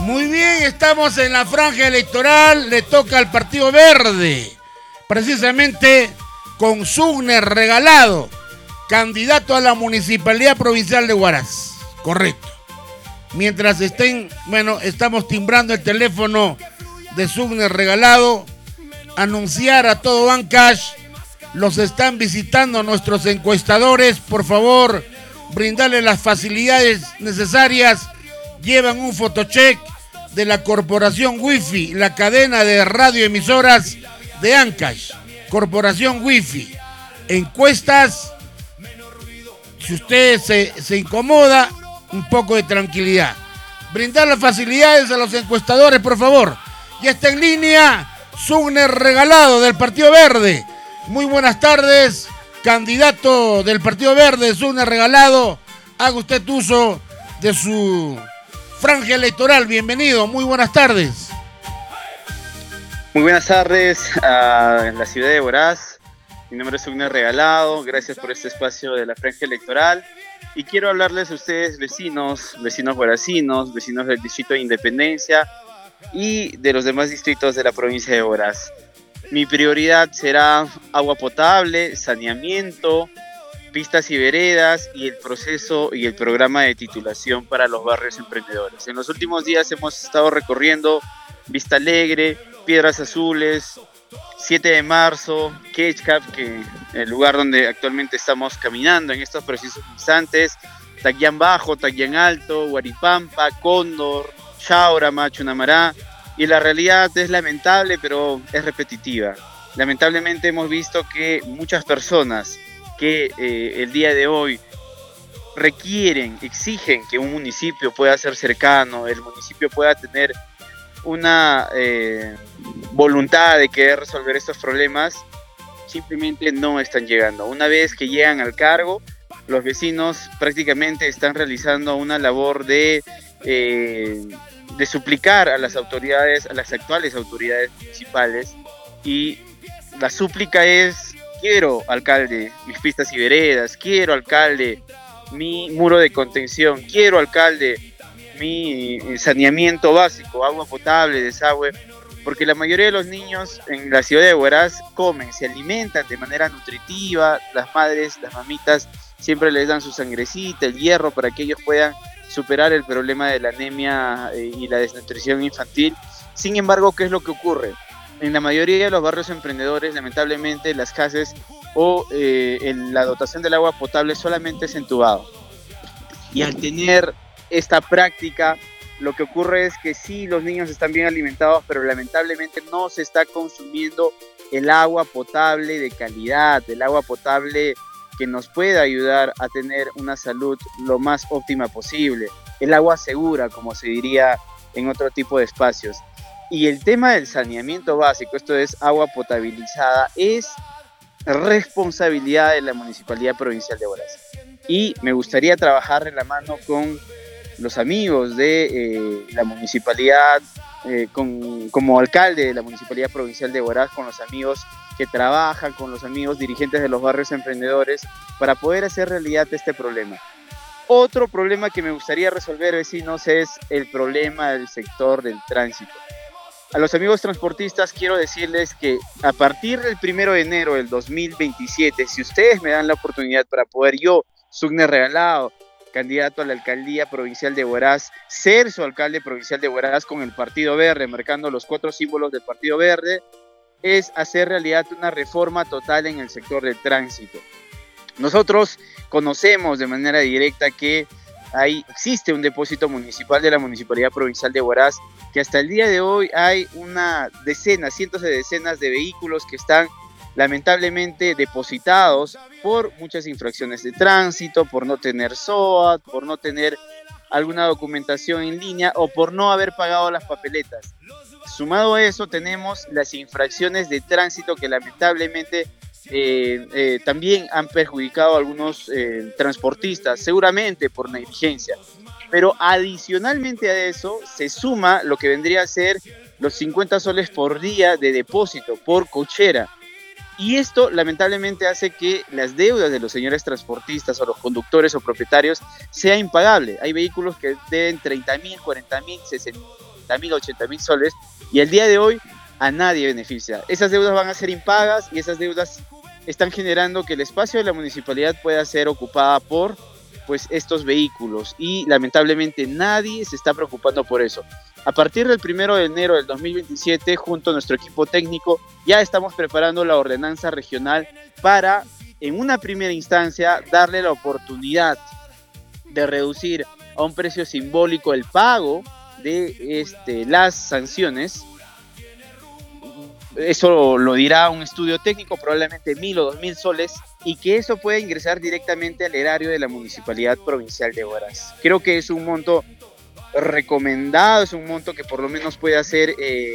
Muy bien, estamos en la franja electoral, le toca al Partido Verde, precisamente con Sugner Regalado, candidato a la Municipalidad Provincial de Huaraz. Correcto. Mientras estamos timbrando el teléfono de Sugner Regalado, anunciar a todo Ancash, los están visitando nuestros encuestadores, por favor, brindarles las facilidades necesarias, llevan un photocheck de la Corporación Wi-Fi, la cadena de radioemisoras de Ancash, Corporación Wi-Fi. Encuestas, si usted se incomoda, un poco de tranquilidad. Brindar las facilidades a los encuestadores, por favor. Ya está en línea Sugner Regalado del Partido Verde. Muy buenas tardes, candidato del Partido Verde, Sugner Regalado. Haga usted uso de su franja electoral. Bienvenido, muy buenas tardes. Muy buenas tardes a la ciudad de Huaraz. Mi nombre es Sugner Regalado. Gracias por este espacio de la franja electoral. Y quiero hablarles a ustedes, vecinos huarazinos, vecinos del Distrito de Independencia y de los demás distritos de la provincia de Huaraz. Mi prioridad será agua potable, saneamiento, pistas y veredas y el proceso y el programa de titulación para los barrios emprendedores. En los últimos días hemos estado recorriendo Vista Alegre, Piedras Azules, 7 de marzo, Quechcap, que el lugar donde actualmente estamos caminando en estos precisos instantes, Taquián Bajo, Taquián Alto, Huaripampa, Cóndor, Chaura, Machunamará, y la realidad es lamentable, pero es repetitiva. Lamentablemente hemos visto que muchas personas que el día de hoy exigen que un municipio pueda ser cercano, el municipio pueda tener una voluntad de querer resolver estos problemas, simplemente no están llegando. Una vez que llegan al cargo, los vecinos prácticamente están realizando una labor de suplicar a las autoridades, a las actuales autoridades municipales, y la súplica es: quiero, alcalde, mis pistas y veredas, quiero, alcalde, mi muro de contención, quiero, alcalde, mi saneamiento básico, agua potable, desagüe, porque la mayoría de los niños en la ciudad de Huaraz comen, se alimentan de manera nutritiva, las madres, las mamitas siempre les dan su sangrecita, el hierro, para que ellos puedan superar el problema de la anemia y la desnutrición infantil. Sin embargo, ¿qué es lo que ocurre? En la mayoría de los barrios emprendedores, lamentablemente, las casas o la dotación del agua potable solamente es entubado. Y al tener esta práctica, lo que ocurre es que sí, los niños están bien alimentados, pero lamentablemente no se está consumiendo el agua potable de calidad, el agua potable que nos pueda ayudar a tener una salud lo más óptima posible, el agua segura, como se diría en otro tipo de espacios. Y el tema del saneamiento básico, esto es agua potabilizada, es responsabilidad de la Municipalidad Provincial de Huaraz. Y me gustaría trabajar en la mano con los amigos de la municipalidad, como alcalde de la Municipalidad Provincial de Huaraz, con los amigos que trabajan, con los amigos dirigentes de los barrios emprendedores, para poder hacer realidad este problema. Otro problema que me gustaría resolver, vecinos, es el problema del sector del tránsito. A los amigos transportistas quiero decirles que a partir del 1 de enero del 2027, si ustedes me dan la oportunidad para poder yo, Sugner Regalado, candidato a la alcaldía provincial de Huaraz, ser su alcalde provincial de Huaraz con el Partido Verde, marcando los 4 símbolos del Partido Verde, es hacer realidad una reforma total en el sector del tránsito. Nosotros conocemos de manera directa que existe un depósito municipal de la Municipalidad Provincial de Huaraz, que hasta el día de hoy hay cientos de decenas de vehículos que están lamentablemente depositados por muchas infracciones de tránsito, por no tener SOAT, por no tener alguna documentación en línea o por no haber pagado las papeletas. Sumado a eso, tenemos las infracciones de tránsito que lamentablemente también han perjudicado a algunos transportistas, seguramente por negligencia. Pero adicionalmente a eso, se suma lo que vendría a ser los 50 soles por día de depósito por cochera. Y esto lamentablemente hace que las deudas de los señores transportistas o los conductores o propietarios sea impagable. Hay vehículos que deben 30.000, 40.000, 70.000, 80.000 soles, y el día de hoy a nadie beneficia. Esas deudas van a ser impagas y esas deudas están generando que el espacio de la municipalidad pueda ser ocupada por pues estos vehículos, y lamentablemente nadie se está preocupando por eso. A partir del 1 de enero del 2027, junto a nuestro equipo técnico, ya estamos preparando la ordenanza regional para, en una primera instancia, darle la oportunidad de reducir a un precio simbólico el pago de las sanciones. Eso lo dirá un estudio técnico, probablemente 1.000 o 2.000 soles, y que eso pueda ingresar directamente al erario de la Municipalidad Provincial de Huaraz. Creo que es un monto recomendado, es un monto que por lo menos puede ser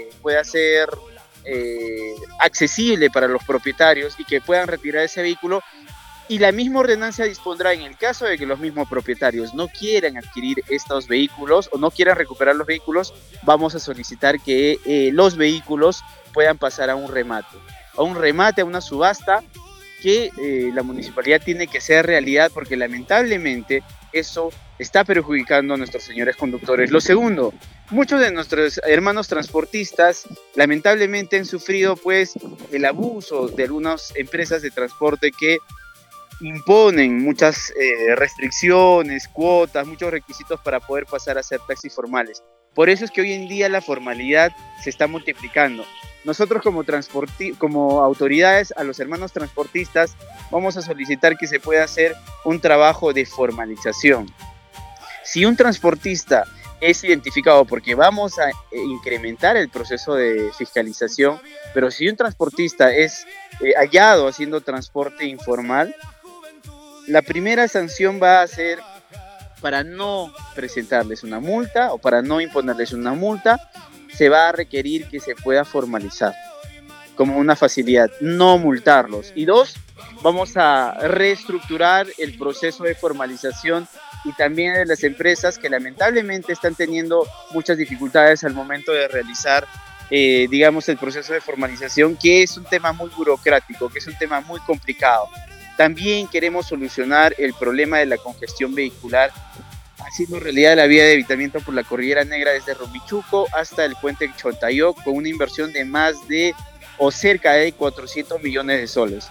accesible para los propietarios y que puedan retirar ese vehículo. Y la misma ordenanza dispondrá, en el caso de que los mismos propietarios no quieran adquirir estos vehículos o no quieran recuperar los vehículos, vamos a solicitar que los vehículos puedan pasar a un remate, a una subasta que la municipalidad tiene que hacer realidad, porque lamentablemente eso está perjudicando a nuestros señores conductores. Lo segundo, muchos de nuestros hermanos transportistas lamentablemente han sufrido pues el abuso de algunas empresas de transporte que imponen muchas restricciones, cuotas, muchos requisitos para poder pasar a ser taxis formales. Por eso es que hoy en día la formalidad se está multiplicando. Nosotros como autoridades, a los hermanos transportistas, vamos a solicitar que se pueda hacer un trabajo de formalización. Si un transportista es identificado, porque vamos a incrementar el proceso de fiscalización, pero si un transportista es hallado haciendo transporte informal, la primera sanción va a ser, para no presentarles una multa o para no imponerles una multa, se va a requerir que se pueda formalizar como una facilidad, no multarlos. Y dos, vamos a reestructurar el proceso de formalización y también de las empresas que lamentablemente están teniendo muchas dificultades al momento de realizar el proceso de formalización, que es un tema muy burocrático, que es un tema muy complicado. También queremos solucionar el problema de la congestión vehicular, haciendo realidad la vía de evitamiento por la Cordillera Negra desde Rumichuco hasta el puente Chontayó, con una inversión de más de o cerca de 400 millones de soles.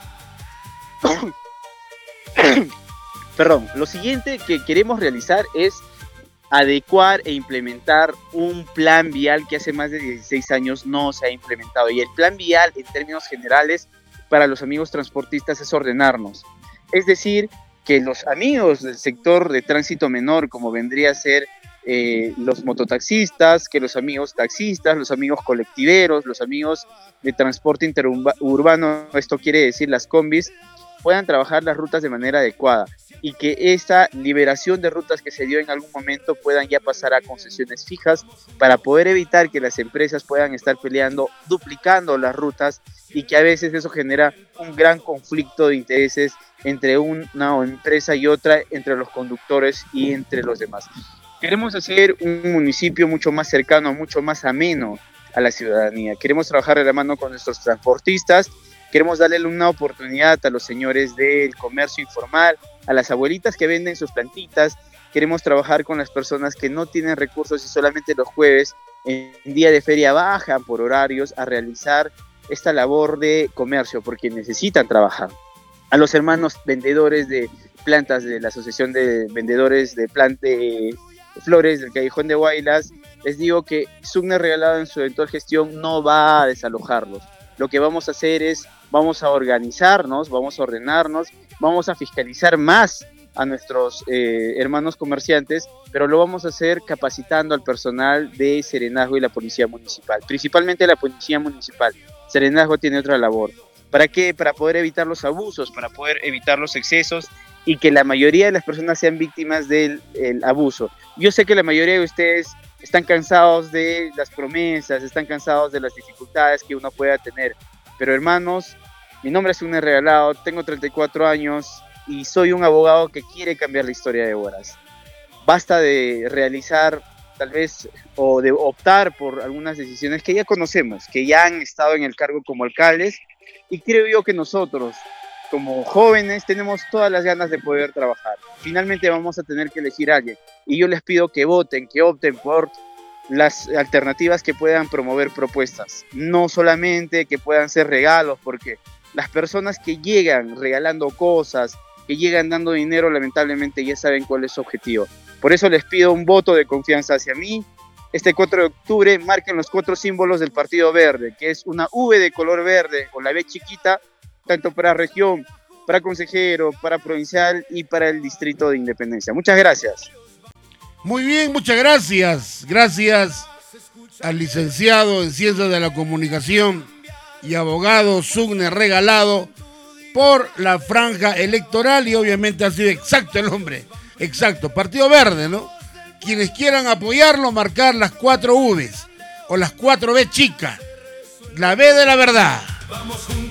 Perdón, lo siguiente que queremos realizar es adecuar e implementar un plan vial que hace más de 16 años no se ha implementado. Y el plan vial, en términos generales, para los amigos transportistas es ordenarnos. Es decir, que los amigos del sector de tránsito menor, como vendría a ser los mototaxistas, que los amigos taxistas, los amigos colectiveros, los amigos de transporte interurbano, esto quiere decir las combis, puedan trabajar las rutas de manera adecuada, y que esa liberación de rutas que se dio en algún momento puedan ya pasar a concesiones fijas, para poder evitar que las empresas puedan estar peleando, duplicando las rutas, y que a veces eso genera un gran conflicto de intereses entre una empresa y otra, entre los conductores y entre los demás. Queremos hacer un municipio mucho más cercano, mucho más ameno a la ciudadanía. Queremos trabajar de la mano con nuestros transportistas. Queremos darle una oportunidad a los señores del comercio informal, a las abuelitas que venden sus plantitas. Queremos trabajar con las personas que no tienen recursos y solamente los jueves, en día de feria, bajan por horarios a realizar esta labor de comercio, porque necesitan trabajar. A los hermanos vendedores de plantas de la Asociación de Vendedores de Flores del Callejón de Huaylas, les digo que Sugner Regalado en su eventual gestión no va a desalojarlos. Lo que vamos a hacer es, vamos a organizarnos, vamos a ordenarnos, vamos a fiscalizar más a nuestros hermanos comerciantes, pero lo vamos a hacer capacitando al personal de Serenazgo y la Policía Municipal, principalmente la Policía Municipal. Serenazgo tiene otra labor. ¿Para qué? Para poder evitar los abusos, para poder evitar los excesos y que la mayoría de las personas sean víctimas del abuso. Yo sé que la mayoría de ustedes están cansados de las promesas, están cansados de las dificultades que uno pueda tener, pero hermanos, mi nombre es Sugner Regalado, tengo 34 años y soy un abogado que quiere cambiar la historia de Huaraz. Basta de realizar tal vez o de optar por algunas decisiones que ya conocemos, que ya han estado en el cargo como alcaldes, y creo yo que nosotros como jóvenes tenemos todas las ganas de poder trabajar. Finalmente vamos a tener que elegir a alguien y yo les pido que voten, que opten por las alternativas que puedan promover propuestas, no solamente que puedan ser regalos, porque las personas que llegan regalando cosas, que llegan dando dinero, lamentablemente ya saben cuál es su objetivo. Por eso les pido un voto de confianza hacia mí. Este 4 de octubre marquen los 4 símbolos del Partido Verde, que es una V de color verde con la B chiquita, tanto para región, para consejero, para provincial y para el distrito de Independencia. Muchas gracias. Muy bien, muchas gracias. Gracias al licenciado en Ciencias de la Comunicación y abogado Sugner Regalado por la franja electoral, y obviamente ha sido exacto el hombre. Exacto, Partido Verde, ¿no? Quienes quieran apoyarlo, marcar las 4 Vs o las 4 B chicas. La B de la verdad.